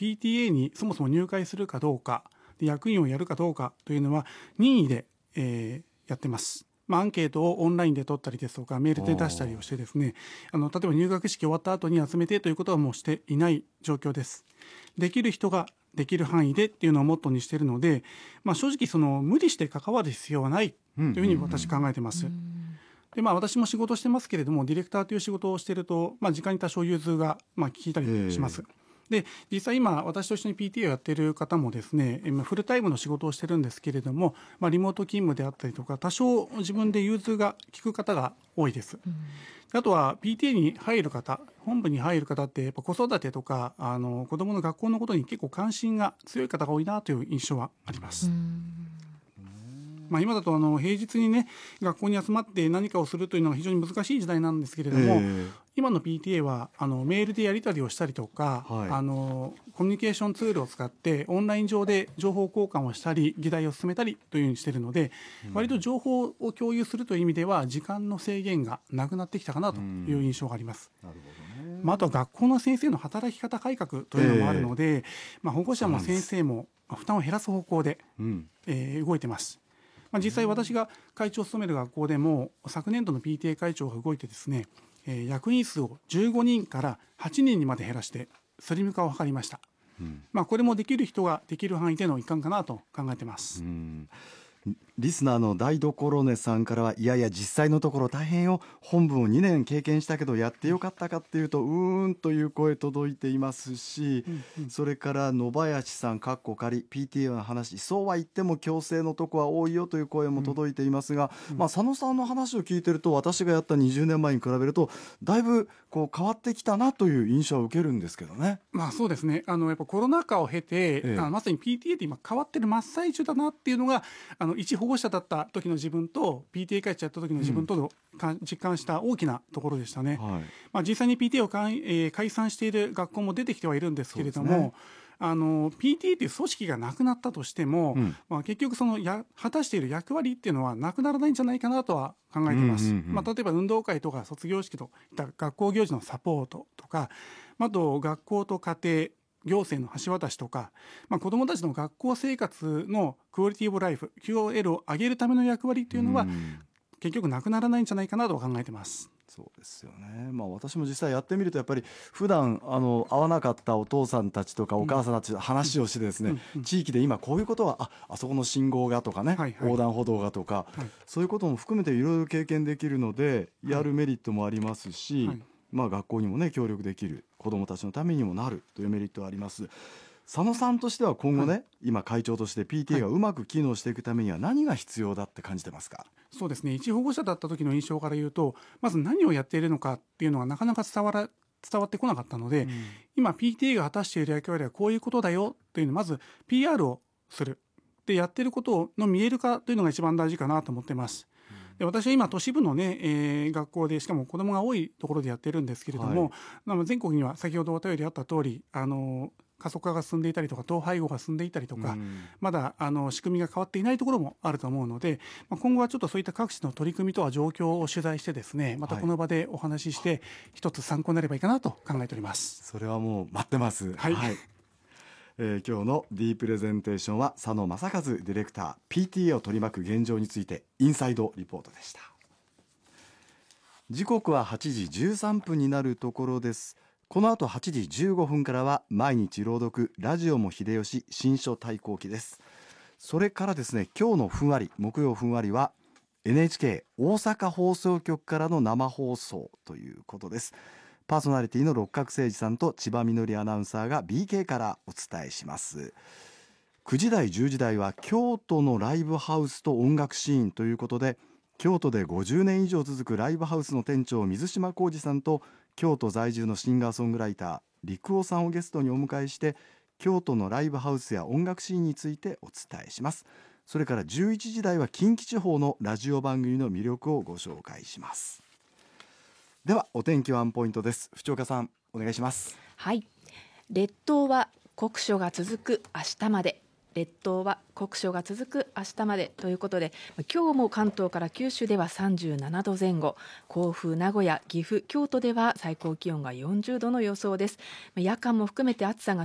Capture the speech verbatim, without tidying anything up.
ピーティーエー にそもそも入会するかどうか、役員をやるかどうかというのは任意で、えー、やってます。まあ、アンケートをオンラインで取ったりですとかメールで出したりをしてですね、あの例えば入学式終わった後に集めてということはもうしていない状況です。できる人ができる範囲でっていうのをモットーにしているので、まあ、正直その無理して関わる必要はないというふうに私考えてます。でまあ、私も仕事してますけれども、ディレクターという仕事をしていると、まあ、時間に多少融通がまあ効いたりします。で実際今私と一緒に ピーティーエー をやっている方もですね、フルタイムの仕事をしてるんですけれども、まあ、リモート勤務であったりとか多少自分で融通が利く方が多いです。うん、あとは ピーティーエー に入る方、本部に入る方ってやっぱ子育てとかあの子どもの学校のことに結構関心が強い方が多いなという印象はあります。うん、まあ、今だとあの平日にね学校に集まって何かをするというのは非常に難しい時代なんですけれども、えー、今の ピーティーエー はあのメールでやり取りをしたりとか、はい、あのコミュニケーションツールを使ってオンライン上で情報交換をしたり議題を進めたりというふうにしているので、うん、割と情報を共有するという意味では時間の制限がなくなってきたかなという印象があります。うん、なるほどね。まあ、あとは学校の先生の働き方改革というのもあるので、えーまあ、保護者も先生も負担を減らす方向で、うんえー、動いてます。まあ、実際私が会長を務める学校でも昨年度の ピーティーエー 会長が動いてですね、えー、役員数をじゅうごにんからはちにんにまで減らしてスリム化を図りました。うん、まあ、これもできる人ができる範囲での一環かなと考えてます。うん、 リスナーの台所根さんからは、いやいや実際のところ大変よ、本部をにねん経験したけどやってよかったかっていうとうーんという声届いていますし、うんうん、それから野林さんかっこ仮 ピーティーエー の話、そうは言っても強制のとこは多いよという声も届いていますが、うんうん、まあ、佐野さんの話を聞いてると私がやったにじゅうねんまえに比べるとだいぶこう変わってきたなという印象を受けるんですけどね。 まあ、そうですね、あのやっぱコロナ禍を経て、ええ、あまさに ピーティーエー って今変わってる真っ最中だなっていうのがあの一保護者だった時の自分と ピーティーエー 会長やった時の自分との、うん、実感した大きなところでしたね。はい、まあ、実際に ピーティーエー を解、えー、解散している学校も出てきてはいるんですけれども、ね、あの ピーティーエー という組織がなくなったとしても、うんまあ、結局そのや果たしている役割っていうのはなくならないんじゃないかなとは考えてます。うんうんうん、まあ、例えば運動会とか卒業式といった学校行事のサポートとか、あと学校と家庭行政の橋渡しとか、まあ、子どもたちの学校生活のクオリティオブライフ キューオーエル を上げるための役割というのは結局なくならないんじゃないかなと考えてます。 そうですよね。まあ、私も実際やってみるとやっぱり普段あの会わなかったお父さんたちとかお母さんたちと話をしてですね、うんうん、地域で今こういうことは あ, あそこの信号がとかね、はいはい、横断歩道がとか、はい、そういうことも含めていろいろ経験できるのでやるメリットもありますし、はいはい、まあ、学校にもね協力できる、子どもたちのためにもなるというメリットはあります。佐野さんとしては今後ね、はい、今会長として ピーティーエー がうまく機能していくためには何が必要だって感じてますか？ そうですね、一保護者だった時の印象から言うと、まず何をやっているのかっていうのがなかなか伝わら伝わってこなかったので、うん、今 ピーティーエー が果たしている役割はこういうことだよというのをまず ピーアール をする、でやっていることの見える化というのが一番大事かなと思ってます。で私は今都市部の、ねえー、学校でしかも子どもが多いところでやってるんですけれども、はい、全国には先ほどお便りあった通りあの過疎化が進んでいたりとか統廃合が進んでいたりとか、うん、まだあの仕組みが変わっていないところもあると思うので、まあ、今後はちょっとそういった各地の取り組みとは状況を取材してですね、またこの場でお話しして一つ参考になればいいかなと考えております。 それはもう待ってます。はい、はい、えー、今日の D プレゼンテーションは佐野正和ディレクター、 ピーティーエー を取り巻く現状についてインサイドリポートでした。時刻ははちじじゅうさんぷんになるところです。この後はちじじゅうごふんからは毎日朗読ラジオも秀吉新書対抗期です。それからですね、今日のふんわり木曜ふんわりは エヌエイチケー 大阪放送局からの生放送ということです。パーソナリティの六角誠児さんと千葉みのりアナウンサーが ビーケー からお伝えします。くじ台じゅうじ台は京都のライブハウスと音楽シーンということで、京都でごじゅうねん以上続くライブハウスの店長水島浩二さんと京都在住のシンガーソングライター陸尾さんをゲストにお迎えして、京都のライブハウスや音楽シーンについてお伝えします。それからじゅういちじ台は近畿地方のラジオ番組の魅力をご紹介します。ではお天気ワンポイントです。藤岡さんお願いします。 はい、列島は酷暑が続く明日まで、列島は酷暑が続く明日までということで、今日も関東から九州ではさんじゅうななどぜん後、甲府、名古屋、岐阜、京都では最高気温がよんじゅうどの予想です。夜間も含めて暑さが